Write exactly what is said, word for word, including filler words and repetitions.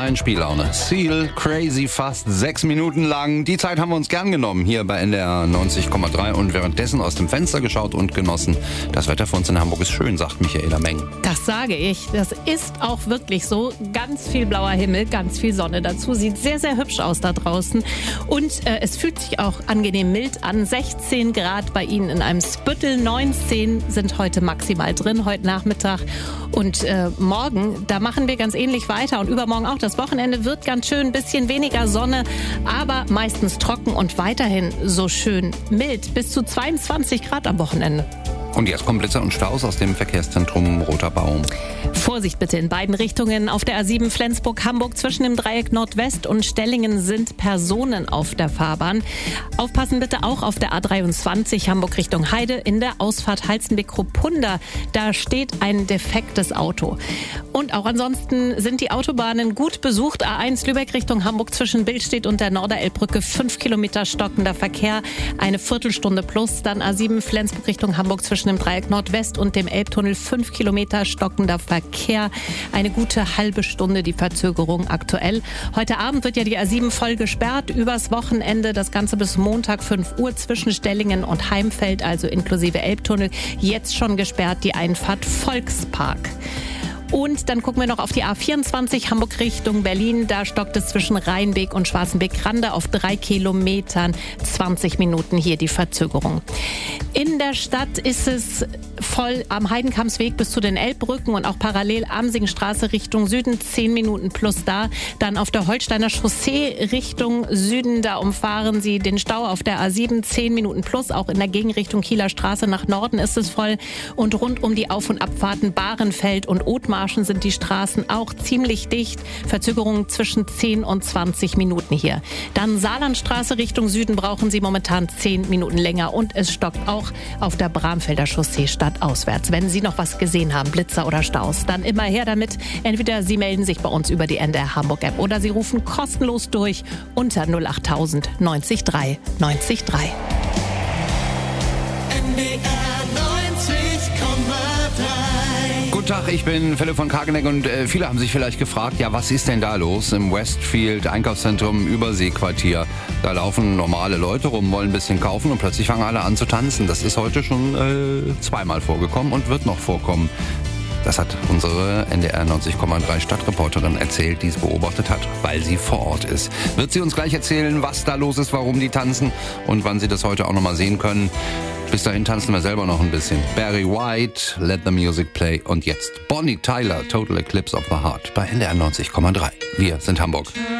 neun, Spiellaune. Seal, Crazy, fast sechs Minuten lang. Die Zeit haben wir uns gern genommen hier bei N D R neunzig Komma drei und währenddessen aus dem Fenster geschaut und genossen. Das Wetter für uns in Hamburg ist schön, sagt Michaela Meng. Das sage ich. Das ist auch wirklich so. Ganz viel blauer Himmel, ganz viel Sonne dazu. Sieht sehr, sehr hübsch aus da draußen. Und äh, es fühlt sich auch angenehm mild an. sechzehn Grad bei Ihnen in einem Spüttel. neunzehn sind heute maximal drin, heute Nachmittag. Und äh, morgen, da machen wir ganz ähnlich weiter. Und übermorgen auch. Das Wochenende wird ganz schön, ein bisschen weniger Sonne, aber meistens trocken und weiterhin so schön mild. Bis zu zweiundzwanzig Grad am Wochenende. Und jetzt kommen Blitzer und Staus aus dem Verkehrszentrum Roter Baum. Vorsicht bitte in beiden Richtungen. Auf der A sieben Flensburg-Hamburg zwischen dem Dreieck Nordwest und Stellingen sind Personen auf der Fahrbahn. Aufpassen bitte auch auf der A dreiundzwanzig Hamburg Richtung Heide in der Ausfahrt Halstenbek-Kruppunda. Da steht ein defektes Auto. Und auch ansonsten sind die Autobahnen gut besucht. A eins Lübeck Richtung Hamburg zwischen Billstedt und der Norderelbbrücke fünf Kilometer stockender Verkehr, eine Viertelstunde plus. Dann A sieben Flensburg Richtung Hamburg zwischen dem Dreieck Nordwest und dem Elbtunnel fünf Kilometer stockender Verkehr. Eine gute halbe Stunde die Verzögerung aktuell. Heute Abend wird ja die A sieben voll gesperrt. Übers Wochenende das Ganze bis Montag fünf Uhr zwischen Stellingen und Heimfeld, also inklusive Elbtunnel. Jetzt schon gesperrt die Einfahrt Volkspark. Und dann gucken wir noch auf die A vierundzwanzig Hamburg Richtung Berlin. Da stockt es zwischen Rheinbeek und Schwarzenbeck-Rande auf drei Kilometern. zwanzig Minuten hier die Verzögerung. In der Stadt ist es voll am Heidenkampsweg bis zu den Elbbrücken und auch parallel Amsingstraße Richtung Süden. zehn Minuten plus da. Dann auf der Holsteiner Chaussee Richtung Süden. Da umfahren Sie den Stau auf der A sieben. zehn Minuten plus. Auch in der Gegenrichtung Kieler Straße nach Norden ist es voll. Und rund um die Auf- und Abfahrten Bahrenfeld und Othmarschen sind die Straßen auch ziemlich dicht. Verzögerungen zwischen zehn und zwanzig Minuten hier. Dann Saarlandstraße Richtung Süden brauchen Sie momentan zehn Minuten länger. Und es stockt auch auf der Bramfelder Chaussee stadtauswärts. Wenn Sie noch was gesehen haben, Blitzer oder Staus, dann immer her damit. Entweder Sie melden sich bei uns über die N D R Hamburg App oder Sie rufen kostenlos durch unter null acht tausend neunzig drei neunzig drei. N D R neunzig Komma drei. Guten Tag, ich bin Philipp von Kageneck und äh, viele haben sich vielleicht gefragt, ja, was ist denn da los im Westfield Einkaufszentrum Überseequartier? Da laufen normale Leute rum, wollen ein bisschen kaufen und plötzlich fangen alle an zu tanzen. Das ist heute schon äh, zweimal vorgekommen und wird noch vorkommen. Das hat unsere N D R neunzig Komma drei Stadtreporterin erzählt, die es beobachtet hat, weil sie vor Ort ist. Wird sie uns gleich erzählen, was da los ist, warum die tanzen und wann sie das heute auch noch mal sehen können. Bis dahin tanzen wir selber noch ein bisschen. Barry White, Let the Music Play und jetzt Bonnie Tyler, Total Eclipse of the Heart bei N D R neunzig Komma drei. Wir sind Hamburg.